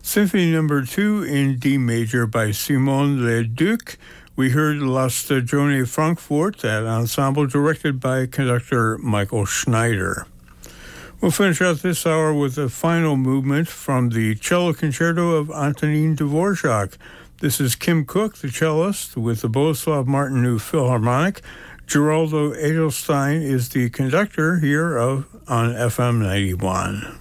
Symphony Number 2 in D major by Simon Leduc. We heard La Stagione Frankfurt, that ensemble directed by conductor Michael Schneider. We'll finish out this hour with a final movement from the cello concerto of Antonin Dvorak. This is Kim Cook, the cellist, with the Boleslav Martinu Philharmonic. Geraldo Edelstein is the conductor here on FM 91.